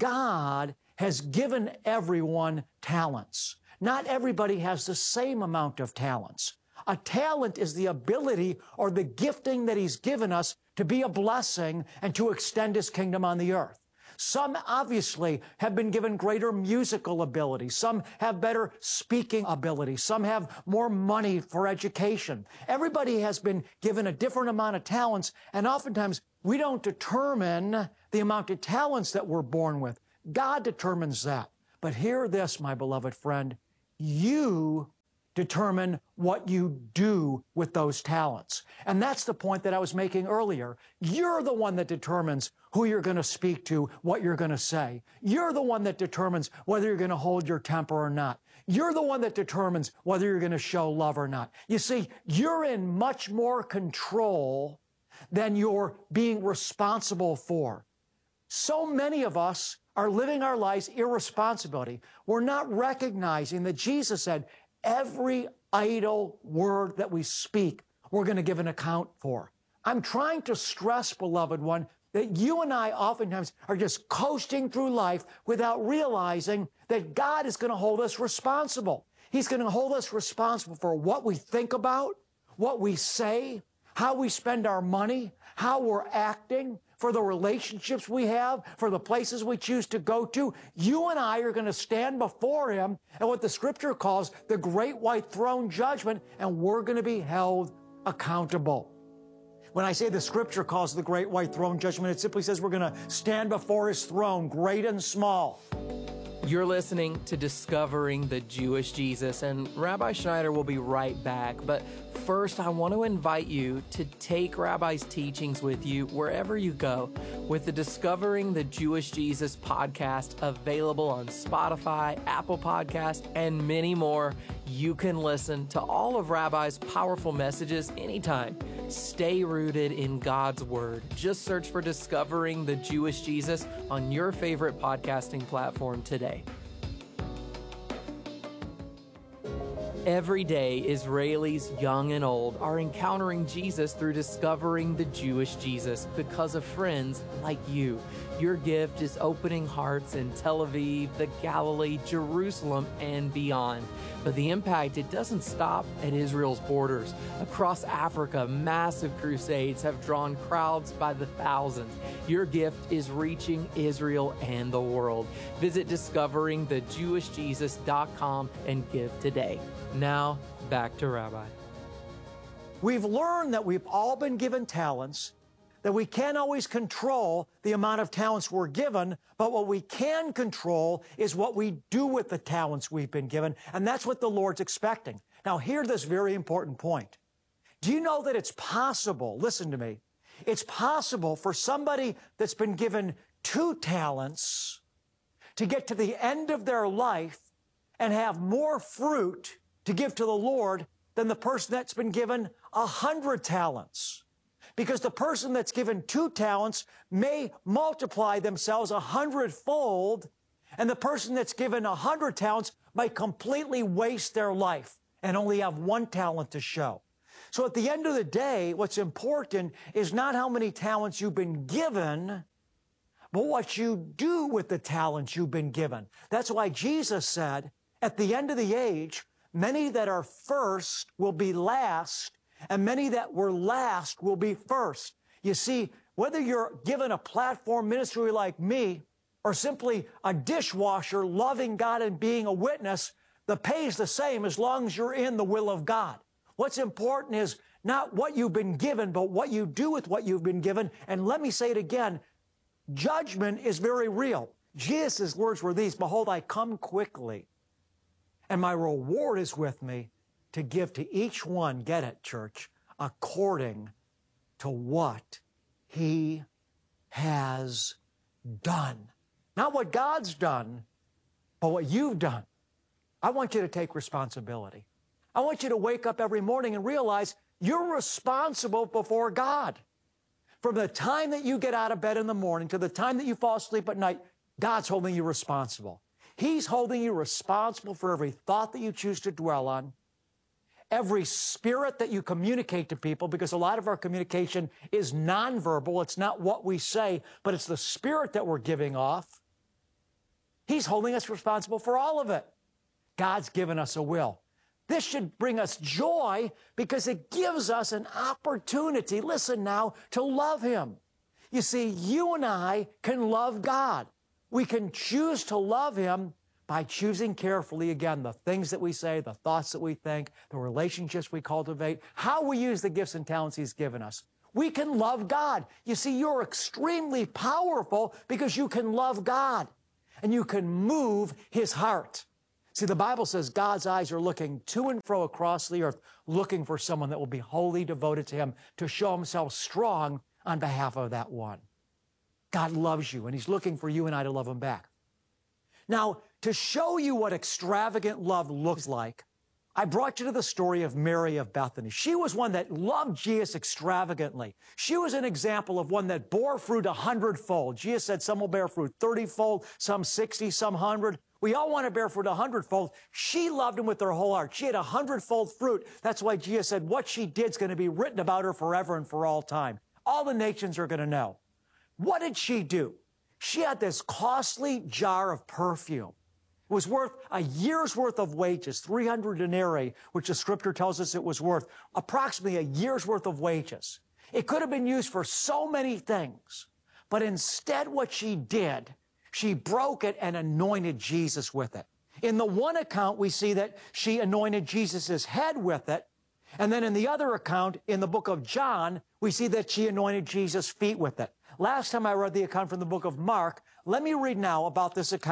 [SPEAKER 21] God has given everyone talents. Not everybody has the same amount of talents. A talent is the ability or the gifting that He's given us to be a blessing and to extend His kingdom on the earth. Some obviously have been given greater musical ability. Some have better speaking ability. Some have more money for education. Everybody has been given a different amount of talents, and oftentimes we don't determine the amount of talents that we're born with. God determines that. But hear this, my beloved friend, you determine what you do with those talents. And that's the point that I was making earlier. You're the one that determines who you're going to speak to, what you're going to say. You're the one that determines whether you're going to hold your temper or not. You're the one that determines whether you're going to show love or not. You see, you're in much more control than you're being responsible for. So many of us are living our lives irresponsibility. We're not recognizing that Jesus said, every idle word that we speak, we're going to give an account for. I'm trying to stress, beloved one, that you and I oftentimes are just coasting through life without realizing that God is going to hold us responsible. He's going to hold us responsible for what we think about, what we say, how we spend our money, how we're acting, for the relationships we have, for the places we choose to go to. You and I are going to stand before Him at what the Scripture calls the great white throne judgment, and we're going to be held accountable. When I say the Scripture calls the great white throne judgment, it simply says we're going to stand before His throne, great and small.
[SPEAKER 22] You're listening to Discovering the Jewish Jesus, and Rabbi Schneider will be right back. But first, I want to invite you to take Rabbi's teachings with you wherever you go, with the Discovering the Jewish Jesus podcast available on Spotify, Apple Podcast, and many more. You can listen to all of Rabbi's powerful messages anytime. Stay rooted in God's Word. Just search for Discovering the Jewish Jesus on your favorite podcasting platform today. Every day, Israelis, young and old, are encountering Jesus through discovering the Jewish Jesus because of friends like you. Your gift is opening hearts in Tel Aviv, the Galilee, Jerusalem, and beyond. But the impact, it doesn't stop at Israel's borders. Across Africa, massive crusades have drawn crowds by the thousands. Your gift is reaching Israel and the world. Visit discovering the jewish jesus dot com and give today. Now, back to Rabbi.
[SPEAKER 21] We've learned that we've all been given talents, that we can't always control the amount of talents we're given, but what we can control is what we do with the talents we've been given, and that's what the Lord's expecting. Now, hear this very important point. Do you know that it's possible, listen to me, it's possible for somebody that's been given two talents to get to the end of their life and have more fruit to give to the Lord than the person that's been given a hundred talents. Because the person that's given two talents may multiply themselves a hundredfold, and the person that's given a hundred talents might completely waste their life and only have one talent to show. So at the end of the day, what's important is not how many talents you've been given, but what you do with the talents you've been given. That's why Jesus said, at the end of the age, many that are first will be last, and many that were last will be first. You see, whether you're given a platform ministry like me, or simply a dishwasher loving God and being a witness, the pay is the same as long as you're in the will of God. What's important is not what you've been given, but what you do with what you've been given. And let me say it again, judgment is very real. Jesus' words were these, behold, I come quickly, and my reward is with me to give to each one, get it, church, according to what he has done. Not what God's done, but what you've done. I want you to take responsibility. I want you to wake up every morning and realize you're responsible before God. From the time that you get out of bed in the morning to the time that you fall asleep at night, God's holding you responsible. He's holding you responsible for every thought that you choose to dwell on, every spirit that you communicate to people, because a lot of our communication is nonverbal. It's not what we say, but it's the spirit that we're giving off. He's holding us responsible for all of it. God's given us a will. This should bring us joy because it gives us an opportunity, listen now, to love Him. You see, you and I can love God. We can choose to love Him by choosing carefully, again, the things that we say, the thoughts that we think, the relationships we cultivate, how we use the gifts and talents He's given us. We can love God. You see, you're extremely powerful because you can love God and you can move His heart. See, the Bible says God's eyes are looking to and fro across the earth, looking for someone that will be wholly devoted to Him to show Himself strong on behalf of that one. God loves you, and He's looking for you and I to love Him back. Now, to show you what extravagant love looks like, I brought you to the story of Mary of Bethany. She was one that loved Jesus extravagantly. She was an example of one that bore fruit a hundredfold. Jesus said some will bear fruit thirty-fold, some sixty, some one hundred. We all want to bear fruit a hundredfold. She loved Him with her whole heart. She had a hundredfold fruit. That's why Jesus said what she did is going to be written about her forever and for all time. All the nations are going to know. What did she do? She had this costly jar of perfume. It was worth a year's worth of wages, three hundred denarii, which the scripture tells us it was worth, approximately a year's worth of wages. It could have been used for so many things, but instead what she did, she broke it and anointed Jesus with it. In the one account, we see that she anointed Jesus' head with it, and then in the other account, in the book of John, we see that she anointed Jesus' feet with it. Last time I read the account from the book of Mark, let me read now about this account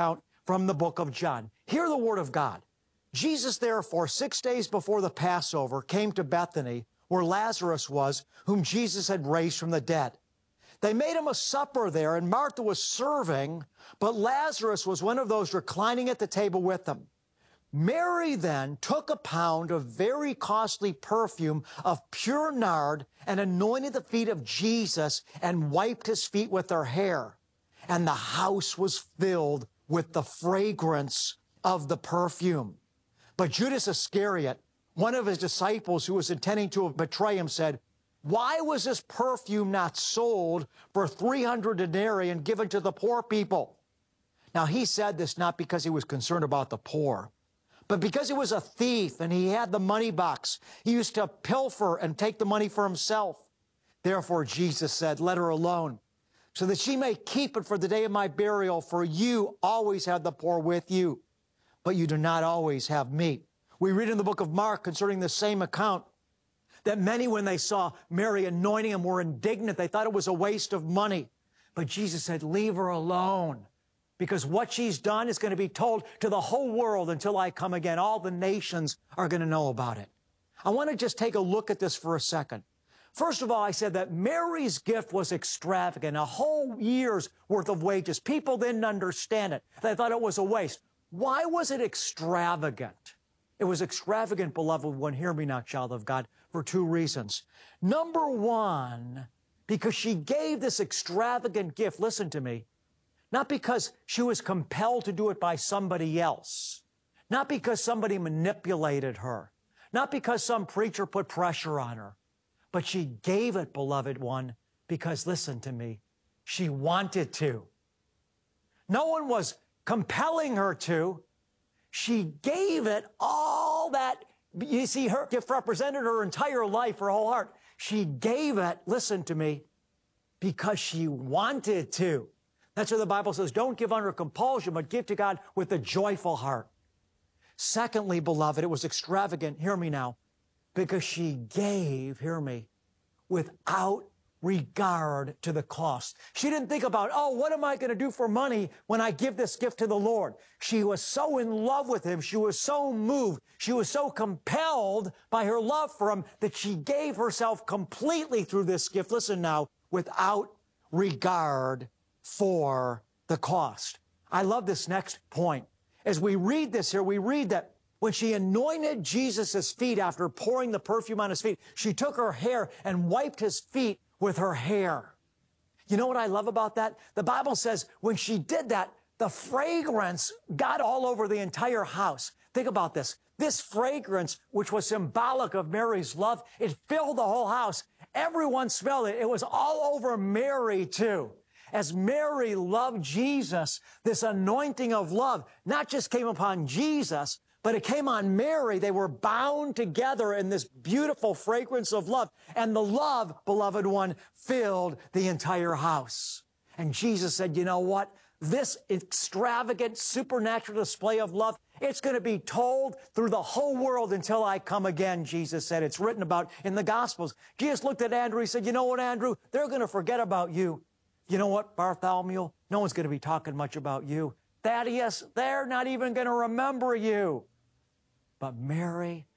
[SPEAKER 21] from the book of John. Hear the word of God. Jesus, therefore, six days before the Passover, came to Bethany, where Lazarus was, whom Jesus had raised from the dead. They made him a supper there, and Martha was serving, but Lazarus was one of those reclining at the table with them. Mary then took a pound of very costly perfume of pure nard and anointed the feet of Jesus and wiped his feet with her hair. And the house was filled with the fragrance of the perfume. But Judas Iscariot, one of his disciples who was intending to betray him, said, "Why was this perfume not sold for three hundred denarii and given to the poor people?" Now, he said this not because he was concerned about the poor, but because he was a thief and he had the money box. He used to pilfer and take the money for himself. Therefore, Jesus said, "Let her alone, so that she may keep it for the day of my burial, for you always have the poor with you, but you do not always have me." We read in the book of Mark concerning the same account that many, when they saw Mary anointing him, were indignant. They thought it was a waste of money. But Jesus said, "Leave her alone, because what she's done is going to be told to the whole world until I come again. All the nations are going to know about it." I want to just take a look at this for a second. First of all, I said that Mary's gift was extravagant, a whole year's worth of wages. People didn't understand it. They thought it was a waste. Why was it extravagant? It was extravagant, beloved one, hear me now, child of God, for two reasons. Number one, because she gave this extravagant gift, listen to me, not because she was compelled to do it by somebody else, not because somebody manipulated her, not because some preacher put pressure on her, but she gave it, beloved one, because, listen to me, she wanted to. No one was compelling her to. She gave it all that, you see, her gift represented her entire life, her whole heart. She gave it, listen to me, because she wanted to. That's what the Bible says. Don't give under compulsion, but give to God with a joyful heart. Secondly, beloved, it was extravagant, hear me now, because she gave, hear me, without regard to the cost. She didn't think about, oh, what am I going to do for money when I give this gift to the Lord? She was so in love with him. She was so moved. She was so compelled by her love for him that she gave herself completely through this gift. Listen now, without regard for the cost. I love this next point. As we read this here, we read that when she anointed Jesus' feet after pouring the perfume on his feet, she took her hair and wiped his feet with her hair. You know what I love about that? The Bible says when she did that, the fragrance got all over the entire house. Think about this. This fragrance, which was symbolic of Mary's love, it filled the whole house. Everyone smelled it. It was all over Mary, too. As Mary loved Jesus, this anointing of love not just came upon Jesus, but it came on Mary. They were bound together in this beautiful fragrance of love. And the love, beloved one, filled the entire house. And Jesus said, you know what? This extravagant, supernatural display of love, it's going to be told through the whole world until I come again, Jesus said. It's written about in the Gospels. Jesus looked at Andrew. He said, you know what, Andrew? They're going to forget about you. You know what, Bartholomew? No one's going to be talking much about you. Thaddeus, they're not even going to remember you. But Mary,